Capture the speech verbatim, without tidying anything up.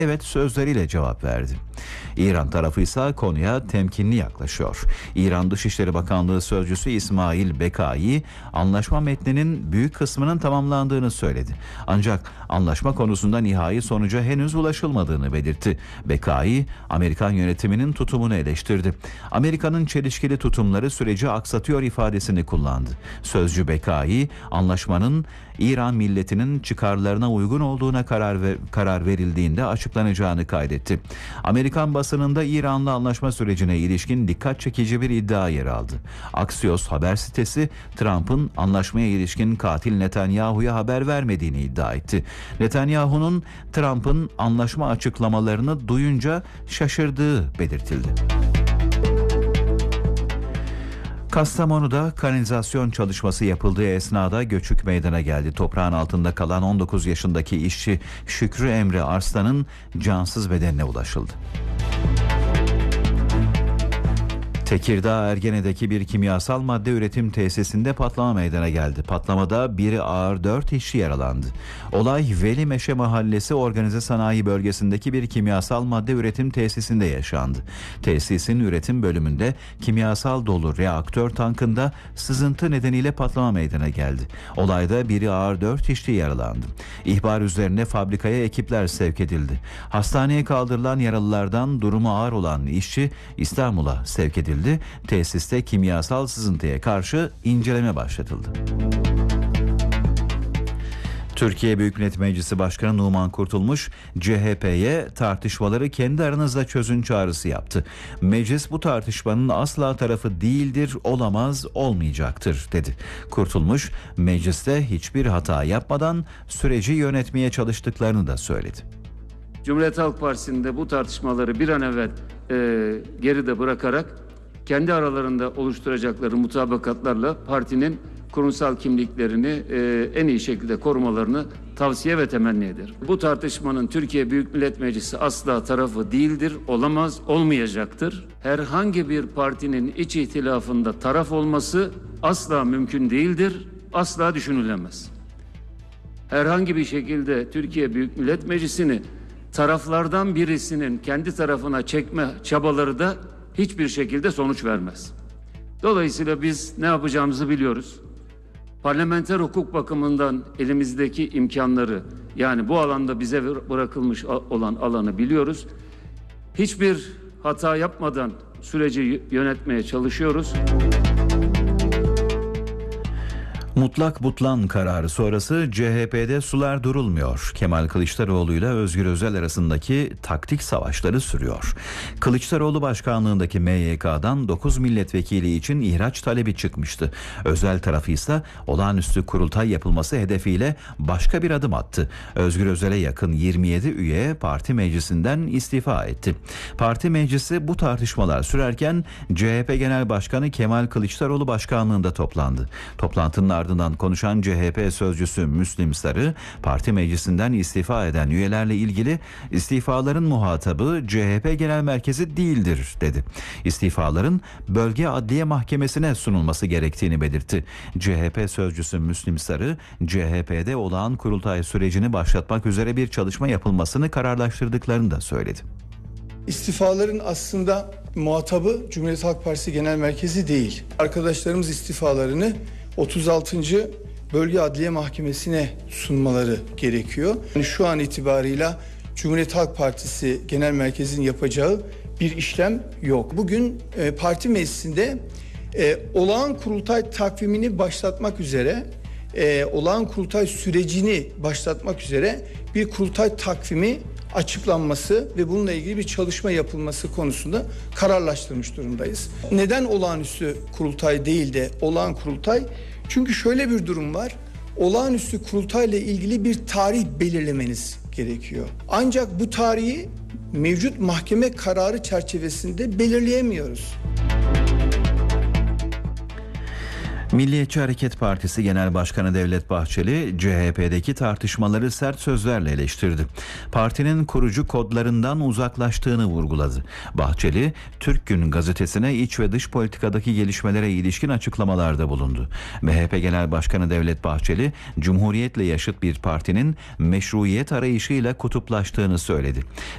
evet sözleriyle cevap verdi. İran tarafı ise konuya temkinli yaklaşıyor. İran Dışişleri Bakanlığı Sözcüsü İsmail Bekai, anlaşma metninin büyük kısmının tamamlandığını söyledi. Ancak anlaşma konusunda nihai sonuca henüz ulaşılmadığını belirtti. Bekai, Amerikan yönetiminin tutumunu eleştirdi. Amerika'nın çelişkili tutumları süreci aksatıyor ifadesini kullandı. Sözcü Bekai, anlaşmanın İran milletinin çıkarlarına uygun olduğuna karar ver, karar verildiğinde açıklanacağını kaydetti. Amerikan basınında İran'la anlaşma sürecine ilişkin dikkat çekici bir iddia yer aldı. Axios haber sitesi Trump'ın anlaşmaya ilişkin katil Netanyahu'ya haber vermediğini iddia etti. Netanyahu'nun Trump'ın anlaşma açıklamalarını duyunca şaşırdığı belirtildi. Kastamonu'da kanalizasyon çalışması yapıldığı esnada göçük meydana geldi. Toprağın altında kalan on dokuz yaşındaki işçi Şükrü Emre Arslan'ın cansız bedenine ulaşıldı. Tekirdağ Ergene'deki bir kimyasal madde üretim tesisinde patlama meydana geldi. Patlamada biri ağır dört işçi yaralandı. Olay Veli Meşe Mahallesi Organize Sanayi Bölgesi'ndeki bir kimyasal madde üretim tesisinde yaşandı. Tesisin üretim bölümünde kimyasal dolu reaktör tankında sızıntı nedeniyle patlama meydana geldi. Olayda biri ağır dört işçi yaralandı. İhbar üzerine fabrikaya ekipler sevk edildi. Hastaneye kaldırılan yaralılardan durumu ağır olan işçi İstanbul'a sevk edildi. Tesiste kimyasal sızıntıya karşı inceleme başlatıldı. Türkiye Büyük Millet Meclisi Başkanı Numan Kurtulmuş, C H P'ye tartışmaları kendi aranızda çözün çağrısı yaptı. Meclis bu tartışmanın asla tarafı değildir, olamaz, olmayacaktır dedi. Kurtulmuş, mecliste hiçbir hata yapmadan süreci yönetmeye çalıştıklarını da söyledi. Cumhuriyet Halk Partisi'nin de bu tartışmaları bir an evvel e, geride bırakarak kendi aralarında oluşturacakları mutabakatlarla partinin kurumsal kimliklerini e, en iyi şekilde korumalarını tavsiye ve temenni ederim. Bu tartışmanın Türkiye Büyük Millet Meclisi asla tarafı değildir, olamaz, olmayacaktır. Herhangi bir partinin iç ihtilafında taraf olması asla mümkün değildir, asla düşünülemez. Herhangi bir şekilde Türkiye Büyük Millet Meclisi'ni taraflardan birisinin kendi tarafına çekme çabaları da hiçbir şekilde sonuç vermez. Dolayısıyla biz ne yapacağımızı biliyoruz. Parlamenter hukuk bakımından elimizdeki imkanları, yani bu alanda bize bırakılmış olan alanı biliyoruz. Hiçbir hata yapmadan süreci yönetmeye çalışıyoruz. Mutlak butlan kararı sonrası C H P'de sular durulmuyor. Kemal Kılıçdaroğlu ile Özgür Özel arasındaki taktik savaşları sürüyor. Kılıçdaroğlu başkanlığındaki M Y K'dan dokuz milletvekili için ihraç talebi çıkmıştı. Özel tarafı ise olağanüstü kurultay yapılması hedefiyle başka bir adım attı. Özgür Özel'e yakın yirmi yedi üye parti meclisinden istifa etti. Parti meclisi bu tartışmalar sürerken C H P Genel Başkanı Kemal Kılıçdaroğlu başkanlığında toplandı. Toplantının ardından konuşan C H P sözcüsü Müslim Sarı, parti meclisinden istifa eden üyelerle ilgili istifaların muhatabı C H P Genel Merkezi değildir dedi. İstifaların Bölge Adliye Mahkemesi'ne sunulması gerektiğini belirtti. C H P sözcüsü Müslim Sarı, C H P'de olağan kurultay sürecini başlatmak üzere bir çalışma yapılmasını kararlaştırdıklarını da söyledi. İstifaların aslında muhatabı Cumhuriyet Halk Partisi Genel Merkezi değil. Arkadaşlarımız istifalarını otuz altıncı Bölge Adliye Mahkemesi'ne sunmaları gerekiyor. Yani şu an itibarıyla Cumhuriyet Halk Partisi Genel Merkezi'nin yapacağı bir işlem yok. Bugün e, parti meclisinde e, olağan kurultay takvimini başlatmak üzere, e, olağan kurultay sürecini başlatmak üzere bir kurultay takvimi açıklanması ve bununla ilgili bir çalışma yapılması konusunda kararlaştırmış durumdayız. Neden olağanüstü kurultay değil de olağan kurultay? Çünkü şöyle bir durum var. Olağanüstü kurultayla ilgili bir tarih belirlemeniz gerekiyor. Ancak bu tarihi mevcut mahkeme kararı çerçevesinde belirleyemiyoruz. Milliyetçi Hareket Partisi Genel Başkanı Devlet Bahçeli, C H P'deki tartışmaları sert sözlerle eleştirdi. Partinin kurucu kodlarından uzaklaştığını vurguladı. Bahçeli, Türk Gün gazetesine iç ve dış politikadaki gelişmelere ilişkin açıklamalarda bulundu. M H P Genel Başkanı Devlet Bahçeli, Cumhuriyetle yaşıt bir partinin meşruiyet arayışıyla kutuplaştığını söyledi.